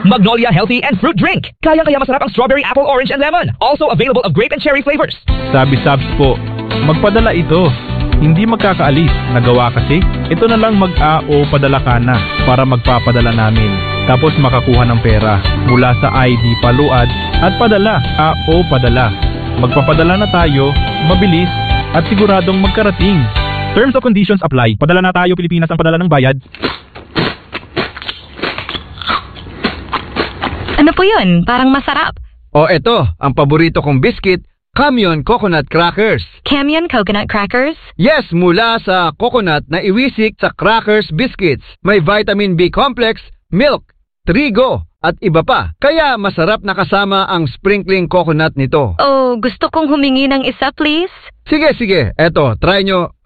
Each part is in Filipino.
Magnolia Healthy and Fruit Drink. Kaya masarap ang strawberry, apple, orange, and lemon. Also available of grape and cherry flavors. Sabi Sabs po, magpadala ito. Hindi magkakaalis. Nagawa kasi, ito na lang mag-AO padala ka na para magpapadala namin. Tapos makakuha ng pera mula sa ID paluad at padala, AO padala. Magpapadala na tayo, mabilis at siguradong magkarating. Terms of conditions apply. Padala na tayo, Pilipinas ang padala ng bayad. Ano po yun? Parang masarap. O eto, ang paborito kong biscuit, Camion Coconut Crackers. Camion Coconut Crackers? Yes, mula sa coconut na iwisik sa crackers biscuits. May vitamin B complex, milk, trigo, at iba pa. Kaya masarap na kasama ang sprinkling coconut nito. Oh, gusto kong humingi ng isa, please. Sige. Eto, try nyo.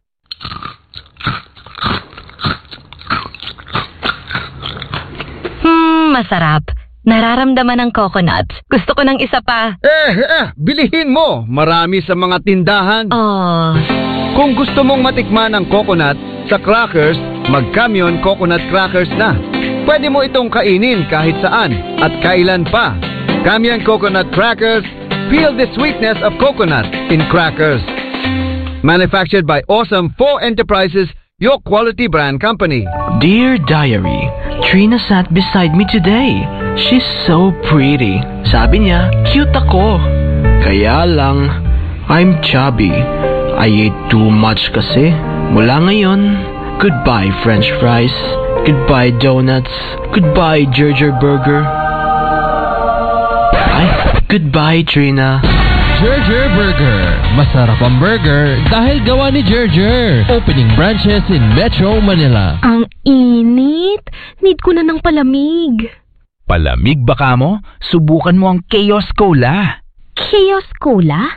Masarap. Nararamdaman ng coconut. Gusto ko ng isa pa. Bilihin mo. Marami sa mga tindahan. Oh. Kung gusto mong matikman ang coconut sa crackers, mag-Camion Coconut Crackers na. Pwede mo itong kainin kahit saan at kailan pa. Camion Coconut Crackers, feel the sweetness of coconut in crackers. Manufactured by Awesome 4 Enterprises, your quality brand company. Dear Diary, Trina sat beside me today. She's so pretty. Sabi niya, cute ako. Kaya lang, I'm chubby. I ate too much kasi. Mula ngayon, goodbye French fries. Goodbye donuts. Goodbye Gerger Burger. Ay, goodbye Trina. Gerger Burger. Masarap ang burger dahil gawa ni Gerger. Opening branches in Metro Manila. Ang init. Need ko na ng palamig. Palamig ba ka mo? Subukan mo ang Chaos Cola. Chaos Cola?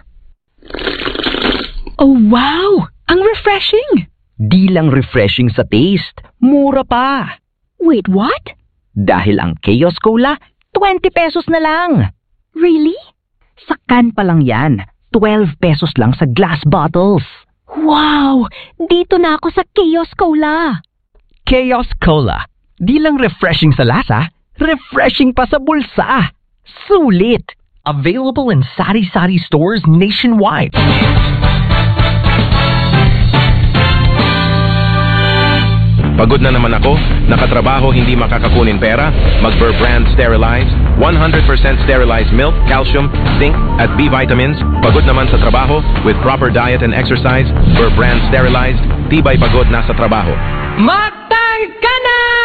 Oh wow! Ang refreshing! Di lang refreshing sa taste, mura pa. Wait, what? Dahil ang Chaos Cola, 20 pesos na lang. Really? Sa can pa lang yan, 12 pesos lang sa glass bottles. Wow! Dito na ako sa Chaos Cola. Chaos Cola. Di lang refreshing sa lasa, refreshing pa sa bulsa. Sulit! Available in sari-sari stores nationwide. Pagod na naman ako, nakatrabaho hindi makakakunin pera, mag-Burr Brand Sterilized, 100% sterilized milk, calcium, zinc, at B vitamins. Pagod naman sa trabaho, with proper diet and exercise, Burr Brand Sterilized, tibay pagod na sa trabaho. Magtangka na!